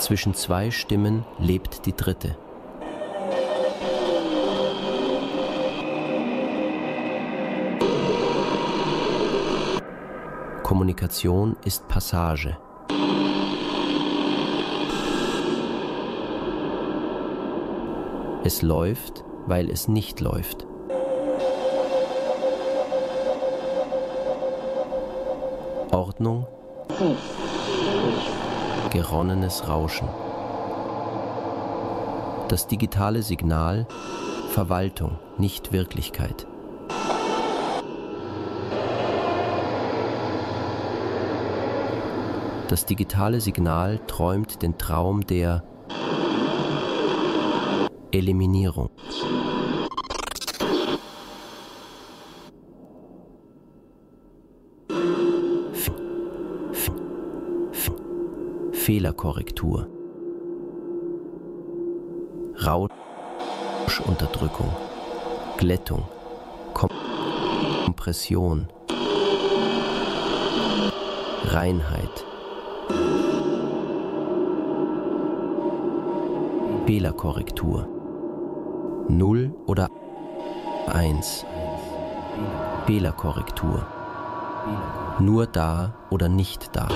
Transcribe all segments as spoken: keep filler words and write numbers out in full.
Zwischen zwei Stimmen lebt die dritte. Kommunikation ist Passage. Es läuft, weil es nicht läuft. Ordnung, geronnenes Rauschen. Das digitale Signal, Verwaltung, nicht Wirklichkeit. Das digitale Signal träumt den Traum der Eliminierung. F F F Fehlerkorrektur. Rauschunterdrückung. Glättung. Kompression. Reinheit. Fehlerkorrektur. Null oder eins. Fehlerkorrektur. Nur da oder nicht da.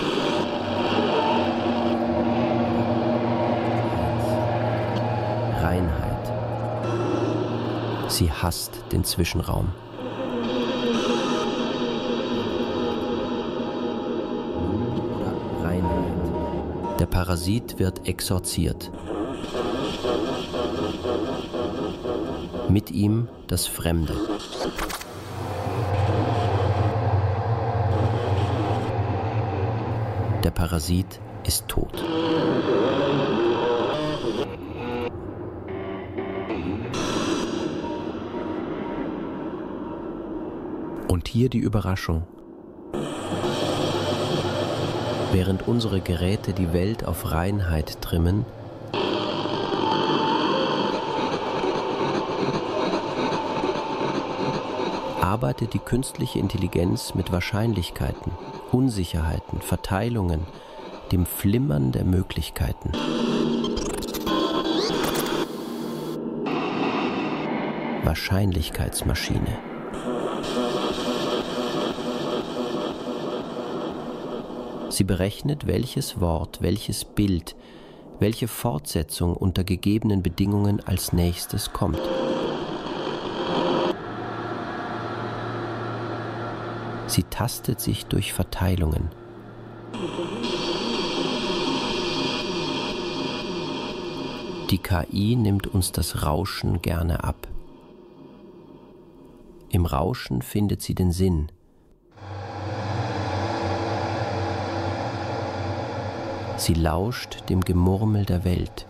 Reinheit. Sie hasst den Zwischenraum. Reinheit. Der Parasit wird exorziert. Mit ihm das Fremde. Der Parasit ist tot. Und hier die Überraschung. Während unsere Geräte die Welt auf Reinheit trimmen, arbeitet die künstliche Intelligenz mit Wahrscheinlichkeiten, Unsicherheiten, Verteilungen, dem Flimmern der Möglichkeiten. Wahrscheinlichkeitsmaschine. Sie berechnet, welches Wort, welches Bild, welche Fortsetzung unter gegebenen Bedingungen als nächstes kommt. Sie tastet sich durch Verteilungen. Die K I nimmt uns das Rauschen gerne ab. Im Rauschen findet sie den Sinn. Sie lauscht dem Gemurmel der Welt.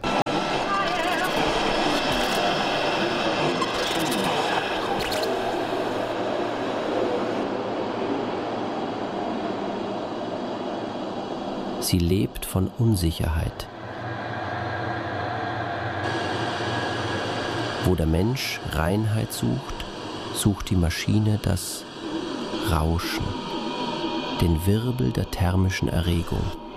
Sie lebt von Unsicherheit. Wo der Mensch Reinheit sucht, sucht die Maschine das Rauschen, den Wirbel der thermischen Erregung.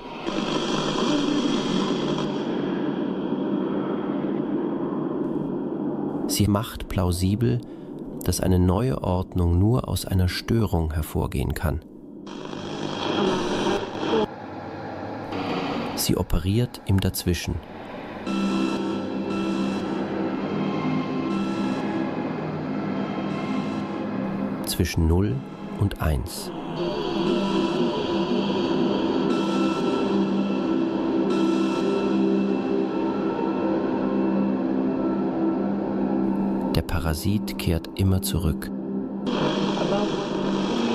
Sie macht plausibel, dass eine neue Ordnung nur aus einer Störung hervorgehen kann. Sie operiert im Dazwischen. Zwischen null und eins. Der Parasit kehrt immer zurück.